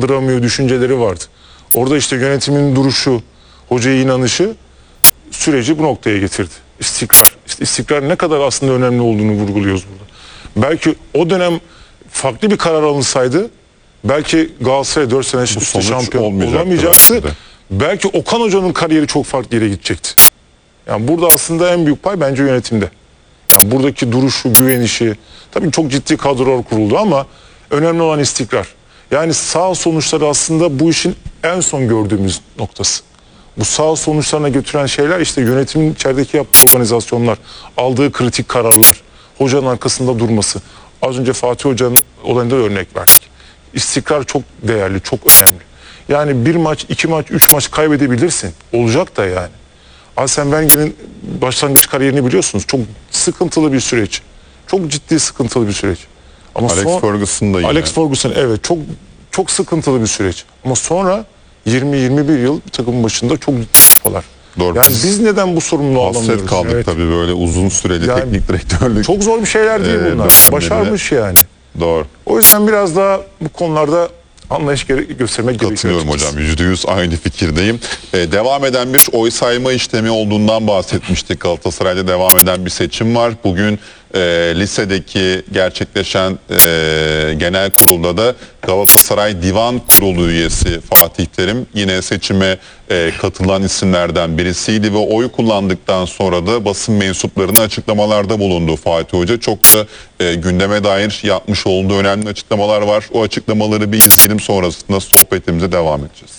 kaldıramıyor düşünceleri vardı. Orada işte yönetimin duruşu, hocaya inanışı süreci bu noktaya getirdi. İstikrar. İşte istikrar ne kadar aslında önemli olduğunu vurguluyoruz burada. Belki o dönem farklı bir karar alınsaydı belki Galatasaray 4 sene üstü şampiyon olamayacaktı. Belki Okan Hoca'nın kariyeri çok farklı yere gidecekti. Yani burada aslında en büyük pay bence yönetimde. Yani buradaki duruşu, güvenişi, tabii çok ciddi kadrolar kuruldu ama önemli olan istikrar. Yani sağ sonuçları aslında bu işin en son gördüğümüz noktası. Bu sağ sonuçlarına götüren şeyler işte yönetimin içerideki yaptığı organizasyonlar, aldığı kritik kararlar, hocanın arkasında durması. Az önce Fatih Hoca'nın olayında da örnek verdik. İstikrar çok değerli, çok önemli. Yani bir maç, 2 maç, 3 maç kaybedebilirsin. Olacak da yani. Arsene Wenger'in başlangıç kariyerini biliyorsunuz. Çok sıkıntılı bir süreç. Çok ciddi sıkıntılı bir süreç. Ama Alex Ferguson da yine. Alex Ferguson evet çok sıkıntılı bir süreç. Ama sonra 20-21 yıl takımın başında çok ciddi kupalar. Doğru. Yani biz neden bu sorumluluğu alamıyoruz? Hasret kaldık evet. Tabii böyle uzun süreli yani, teknik direktörlük. Çok zor bir şeyler değil bunlar. Başarmış yani. Doğru. O yüzden biraz daha bu konularda anlayış göstermek gerekiyor. Katılıyorum hocam. %100 aynı fikirdeyim. Devam eden bir oy sayma işlemi olduğundan bahsetmiştik. Galatasaray'da devam eden bir seçim var. Bugün lisedeki gerçekleşen genel kurulda da Galatasaray Divan Kurulu üyesi Fatih Terim yine seçime katılan isimlerden birisiydi ve oy kullandıktan sonra da basın mensuplarına açıklamalarda bulundu Fatih Hoca. Çok da gündeme dair yapmış olduğu önemli açıklamalar var. O açıklamaları bir izleyelim, sonrasında sohbetimize devam edeceğiz.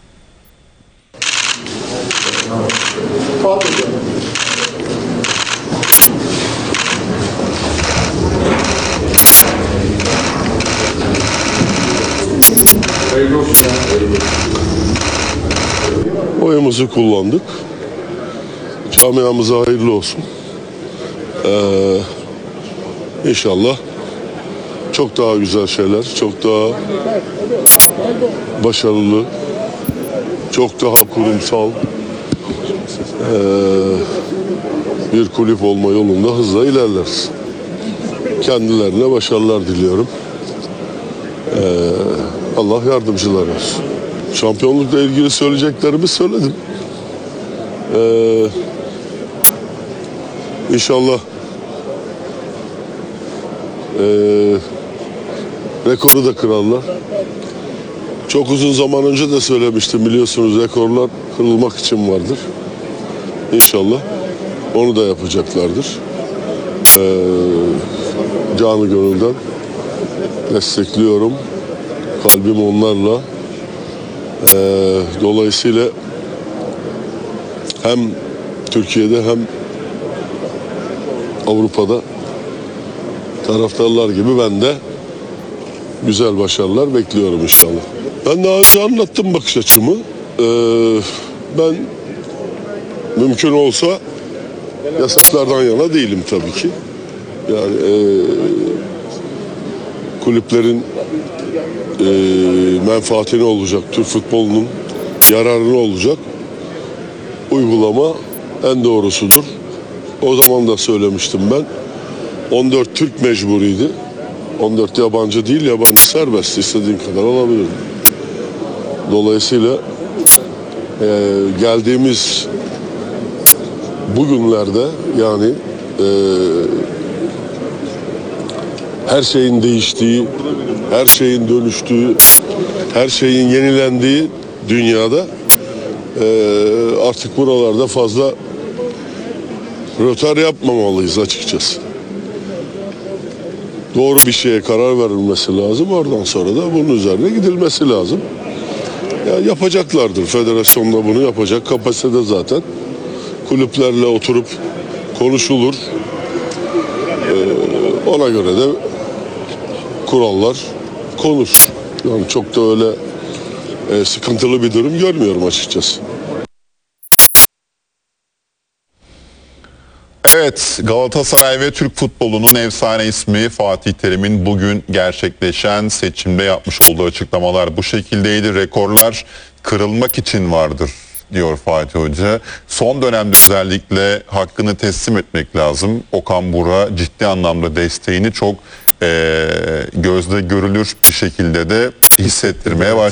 Oyumuzu kullandık. Camiamıza hayırlı olsun. İnşallah çok daha güzel şeyler, çok daha başarılı, çok daha kurumsal bir kulüp olma yolunda hızla ilerleriz. Kendilerine başarılar diliyorum. Allah yardımcılar olsun. Şampiyonlukla ilgili söyleyeceklerimi söyledim. İnşallah rekoru da kırarlar. Çok uzun zaman önce de söylemiştim, biliyorsunuz, rekorlar kırılmak için vardır. İnşallah onu da yapacaklardır. Canı gönülden destekliyorum. Kalbim onlarla. Dolayısıyla hem Türkiye'de hem Avrupa'da taraftarlar gibi ben de güzel başarılar bekliyorum inşallah. Ben daha önce anlattım bakış açımı. Ben mümkün olsa yasaklardan yana değilim tabii ki. Yani kulüplerin menfaatine olacak, Türk futbolunun yararına olacak uygulama en doğrusudur. O zaman da söylemiştim ben. 14 Türk mecburiydi. 14 yabancı değil, yabancı serbest, istediğin kadar alabilirim. Dolayısıyla geldiğimiz bugünlerde yani her şeyin değiştiği, her şeyin dönüştüğü, her şeyin yenilendiği dünyada artık buralarda fazla rötar yapmamalıyız açıkçası. Doğru bir şeye karar verilmesi lazım. Oradan sonra da bunun üzerine gidilmesi lazım. Yani yapacaklardır. Federasyon da bunu yapacak. Kapasitede zaten. Kulüplerle oturup konuşulur. Ona göre de kurallar konur. Yani çok da öyle sıkıntılı bir durum görmüyorum açıkçası. Evet, Galatasaray ve Türk futbolunun efsane ismi Fatih Terim'in bugün gerçekleşen seçimde yapmış olduğu açıklamalar bu şekildeydi. Rekorlar kırılmak için vardır diyor Fatih Hoca. Son dönemde özellikle hakkını teslim etmek lazım. Okan Buruk'a ciddi anlamda desteğini çok gözde görülür bir şekilde de hissettirmeye başladı.